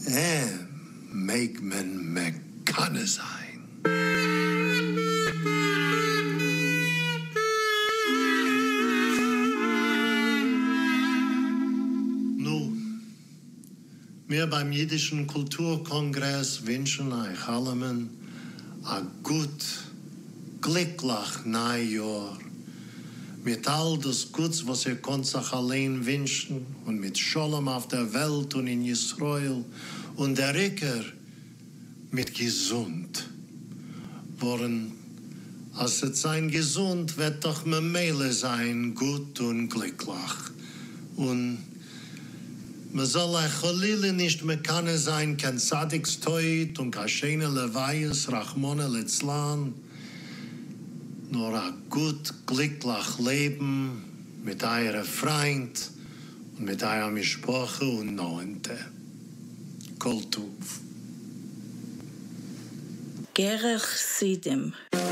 Make men mekane sein. Wir beim Jüdischen Kulturkongress wünschen euch allen ein gut, glücklich Neujahr. Mit all das Gutes, was ihr könnt sich allein wünschen und mit Scholem auf der Welt und in Israel und der Ricker mit gesund. Worin, als es sein gesund, wird doch Memele sein, gut und glücklich. Und man soll ein Cholile nicht mekane sein, kein Tzadiks Teut und kein schöne Levayas, Rachmone Litzlan, nur ein gut, glücklich Leben mit eurem Freund und mit eurer Mischproche und Neunte. Kol Tuv. Gerech Sidim.